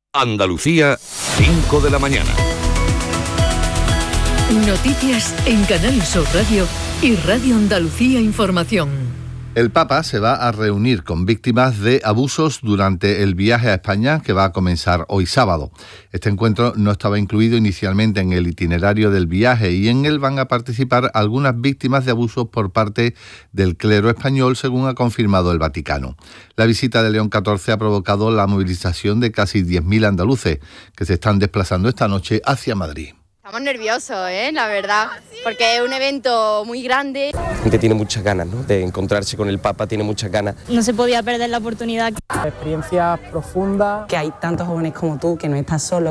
Andalucía, 5 de la mañana. Noticias en Canal Sur Radio y Radio Andalucía Información. El Papa se va a reunir con víctimas de abusos durante el viaje a España que va a comenzar hoy sábado. Este encuentro no estaba incluido inicialmente en el itinerario del viaje y en él van a participar algunas víctimas de abusos por parte del clero español, según ha confirmado el Vaticano. La visita de León XIV ha provocado la movilización de casi 10.000 andaluces que se están desplazando esta noche hacia Madrid. Estamos nerviosos, la verdad, porque es un evento muy grande. La gente tiene muchas ganas, ¿no?, de encontrarse con el Papa, tiene muchas ganas. No se podía perder la oportunidad. Experiencia profunda. Que hay tantos jóvenes como tú, que no estás solo.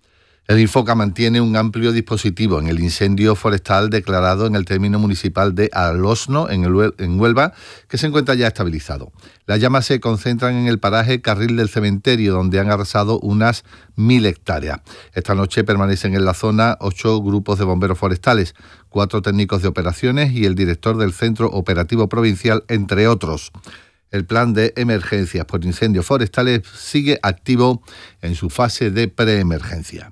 El Infoca mantiene un amplio dispositivo en el incendio forestal declarado en el término municipal de Alosno, en Huelva, que se encuentra ya estabilizado. Las llamas se concentran en el paraje Carril del Cementerio, donde han arrasado unas 1.000 hectáreas. Esta noche permanecen en la zona 8 grupos de bomberos forestales, 4 técnicos de operaciones y el director del Centro Operativo Provincial, entre otros. El plan de emergencias por incendios forestales sigue activo en su fase de preemergencia.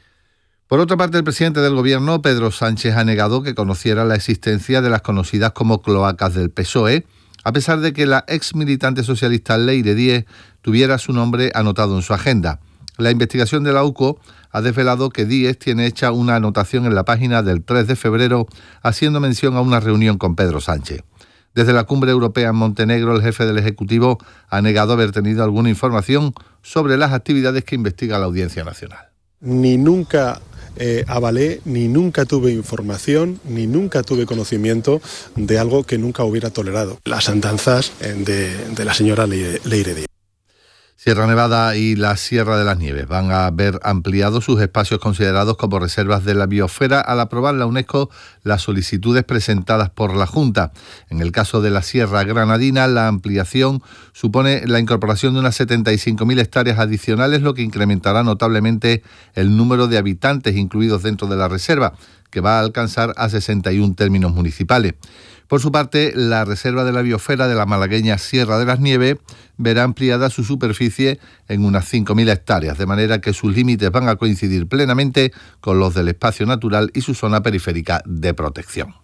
Por otra parte, el presidente del Gobierno, Pedro Sánchez, ha negado que conociera la existencia de las conocidas como cloacas del PSOE, a pesar de que la ex militante socialista Leire Díez tuviera su nombre anotado en su agenda. La investigación de la UCO ha desvelado que Díez tiene hecha una anotación en la página del 3 de febrero, haciendo mención a una reunión con Pedro Sánchez. Desde la Cumbre Europea en Montenegro, el jefe del Ejecutivo ha negado haber tenido alguna información sobre las actividades que investiga la Audiencia Nacional. Ni nunca avalé, ni nunca tuve información, ni nunca tuve conocimiento de algo que nunca hubiera tolerado. Las andanzas de la señora Leire Díez. Sierra Nevada y la Sierra de las Nieves van a ver ampliados sus espacios considerados como reservas de la biosfera al aprobar la UNESCO las solicitudes presentadas por la Junta. En el caso de la Sierra Granadina, la ampliación supone la incorporación de unas 75.000 hectáreas adicionales, lo que incrementará notablemente el número de habitantes incluidos dentro de la reserva, que va a alcanzar a 61 términos municipales. Por su parte, la Reserva de la Biosfera de la malagueña Sierra de las Nieves verá ampliada su superficie en unas 5.000 hectáreas, de manera que sus límites van a coincidir plenamente con los del espacio natural y su zona periférica de protección.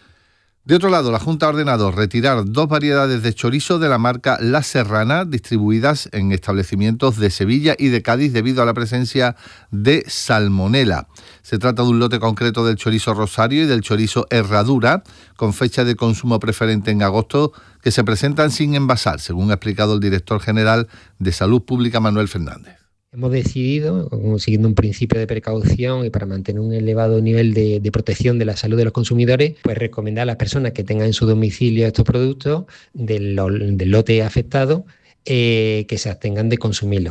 De otro lado, la Junta ha ordenado retirar 2 variedades de chorizo de la marca La Serrana, distribuidas en establecimientos de Sevilla y de Cádiz debido a la presencia de salmonela. Se trata de un lote concreto del chorizo Rosario y del chorizo Herradura, con fecha de consumo preferente en agosto, que se presentan sin envasar, según ha explicado el director general de Salud Pública, Manuel Fernández. Hemos decidido, siguiendo un principio de precaución y para mantener un elevado nivel de protección de la salud de los consumidores, pues recomendar a las personas que tengan en su domicilio estos productos del lote afectado que se abstengan de consumirlos.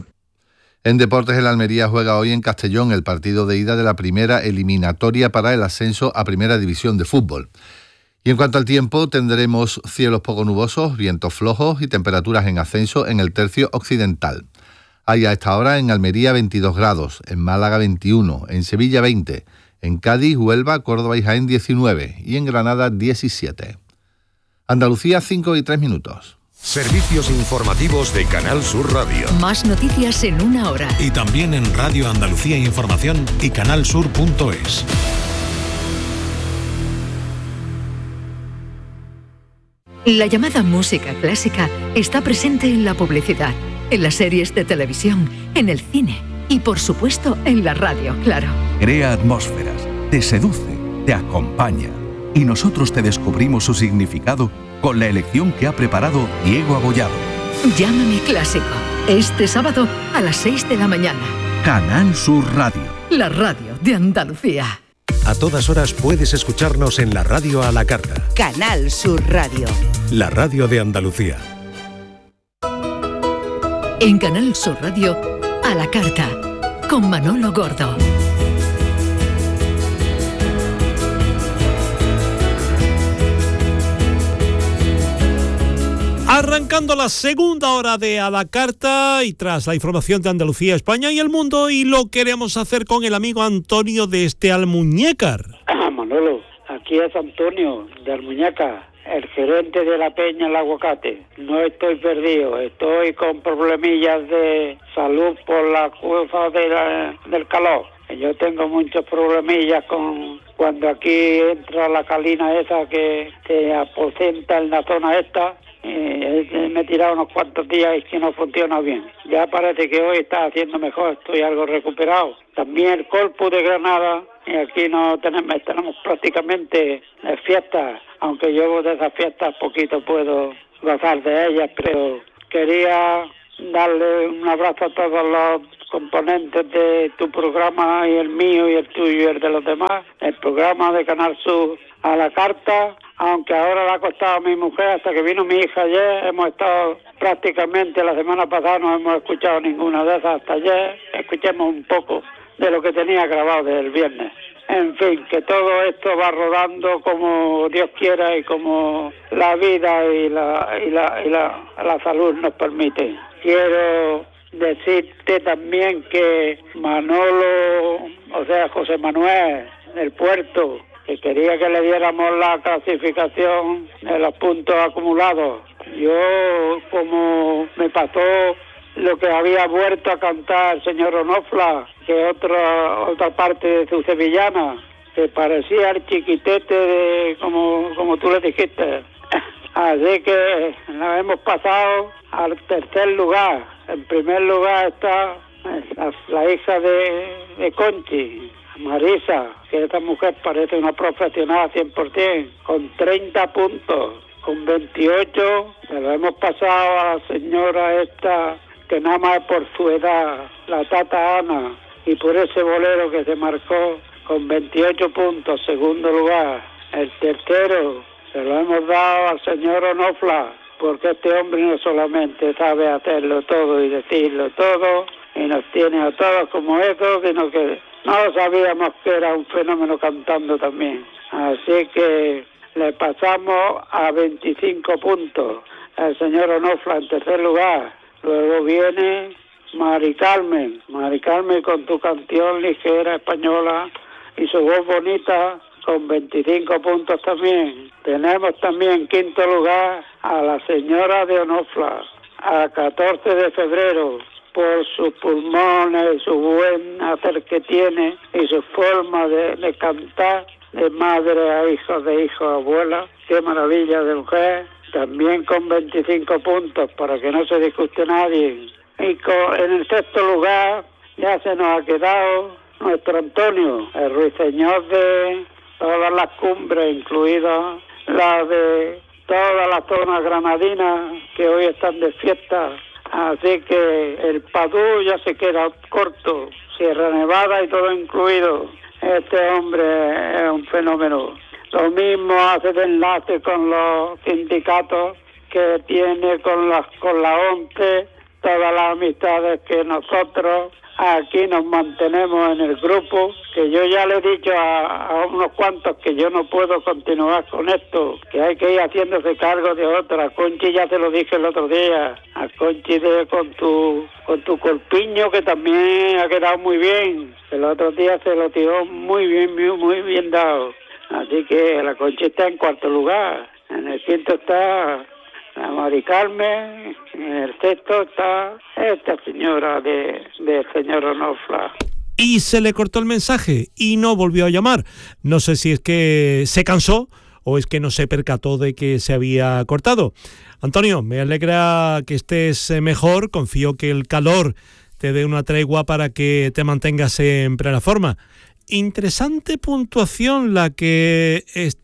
En deportes, el Almería juega hoy en Castellón el partido de ida de la primera eliminatoria para el ascenso a Primera División de Fútbol. Y en cuanto al tiempo, tendremos cielos poco nubosos, vientos flojos y temperaturas en ascenso en el tercio occidental. Hay a esta hora en Almería 22 grados, en Málaga 21, en Sevilla 20, en Cádiz, Huelva, Córdoba y Jaén 19 y en Granada 17. Andalucía 5:03. Servicios informativos de Canal Sur Radio. Más noticias en una hora. Y también en Radio Andalucía Información y canalsur.es. La llamada música clásica está presente en la publicidad, en las series de televisión, en el cine y, por supuesto, en la radio, claro. Crea atmósferas, te seduce, te acompaña. Y nosotros te descubrimos su significado con la elección que ha preparado Diego Abollado. Llámame Clásico, este sábado a las 6 de la mañana. Canal Sur Radio. La radio de Andalucía. A todas horas puedes escucharnos en la radio a la carta. Canal Sur Radio. La radio de Andalucía. En Canal Sur Radio, a la carta, con Manolo Gordo. Arrancando la segunda hora de A la Carta y tras la información de Andalucía, España y el mundo, y lo queremos hacer con el amigo Antonio desde Almuñécar. Manolo, aquí es Antonio de Almuñécar. el gerente de la Peña El Aguacate. No estoy perdido, estoy con problemillas de salud por la causa del calor. Yo tengo muchos problemillas con cuando aquí entra la calina esa que te aposenta en la zona esta. Me he tirado unos cuantos días y que no funciona bien. Ya parece que hoy está haciendo mejor, estoy algo recuperado. También el Corpus de Granada, y aquí no tenemos prácticamente fiestas, aunque yo de esas fiestas poquito puedo gozar de ellas, pero quería darle un abrazo a todos los componentes de tu programa y el mío y el tuyo y el de los demás. El programa de Canal Sur a la carta, aunque ahora le ha costado a mi mujer hasta que vino mi hija ayer. Hemos estado prácticamente la semana pasada, no hemos escuchado ninguna de esas hasta ayer. Escuchemos un poco de lo que tenía grabado desde el viernes. En fin, que todo esto va rodando como Dios quiera y como la vida y la salud nos permite. Quiero decirte también que Manolo, o sea, José Manuel del Puerto, que quería que le diéramos la clasificación de los puntos acumulados. Yo, como me pasó lo que había vuelto a cantar el señor Onofla, que otra parte de su sevillana, que parecía el chiquitete de como tú le dijiste. Así que nos hemos pasado al tercer lugar. En primer lugar está la hija de Conchi, Marisa, que esta mujer parece una profesional 100%, con 30 puntos. Con 28 se lo hemos pasado a la señora esta, que nada más por su edad, la Tata Ana, y por ese bolero que se marcó con 28 puntos, segundo lugar. El tercero se lo hemos dado al señor Onofla, porque este hombre no solamente sabe hacerlo todo y decirlo todo, y nos tiene a todos como eso, sino que no sabíamos que era un fenómeno cantando también. Así que le pasamos a 25 puntos al señor Onofla en tercer lugar. Luego viene Mari Carmen con tu canción ligera española y su voz bonita con 25 puntos también. Tenemos también en quinto lugar a la señora de Onofla, a 14 de febrero, por sus pulmones, su buen hacer que tiene y su forma de cantar, de madre a hijo, de hijo a abuela. Qué maravilla de mujer. También con 25 puntos, para que no se disguste nadie. Y en el sexto lugar ya se nos ha quedado nuestro Antonio, el ruiseñor de todas las cumbres, incluida la de toda la zona granadina, que hoy están de fiesta. Así que el Padú ya se queda corto, Sierra Nevada y todo incluido. Este hombre es un fenómeno. Lo mismo hace de enlace con los sindicatos que tiene con la ONCE, todas las amistades que nosotros aquí nos mantenemos en el grupo, que yo ya le he dicho a unos cuantos que yo no puedo continuar con esto, que hay que ir haciéndose cargo de otra. A Conchi ya te lo dije el otro día, a Conchi con tu corpiño, que también ha quedado muy bien. El otro día se lo tiró muy bien dado. Así que la Conchi está en cuarto lugar. En el quinto está la Mari Carmen, en el sexto está esta señora del señor Onofla. Y se le cortó el mensaje y no volvió a llamar. No sé si es que se cansó o es que no se percató de que se había cortado. Antonio, me alegra que estés mejor. Confío que el calor te dé una tregua para que te mantengas en plena forma. Interesante puntuación la que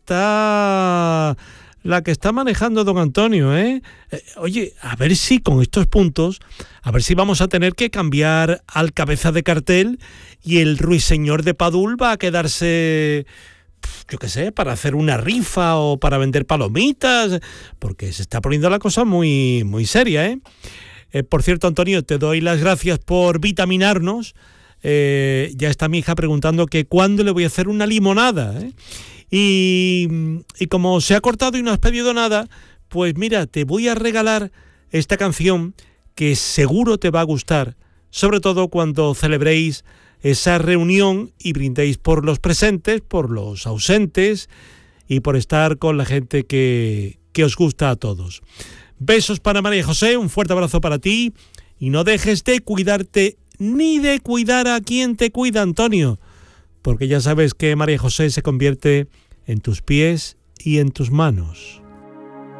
está manejando don Antonio, ¿eh? Oye, a ver si con estos puntos, a ver si vamos a tener que cambiar al cabeza de cartel y el ruiseñor de Padul va a quedarse, yo qué sé, para hacer una rifa o para vender palomitas, porque se está poniendo la cosa muy, muy seria, ¿eh? Por cierto, Antonio, te doy las gracias por vitaminarnos. Ya está mi hija preguntando que cuándo le voy a hacer una limonada, ¿eh? Y como se ha cortado y no has pedido nada, pues mira, te voy a regalar esta canción que seguro te va a gustar, sobre todo cuando celebréis esa reunión y brindéis por los presentes, por los ausentes y por estar con la gente que os gusta a todos. Besos para María José, un fuerte abrazo para ti y no dejes de cuidarte ni de cuidar a quien te cuida, Antonio, porque ya sabes que María José se convierte en tus pies y en tus manos.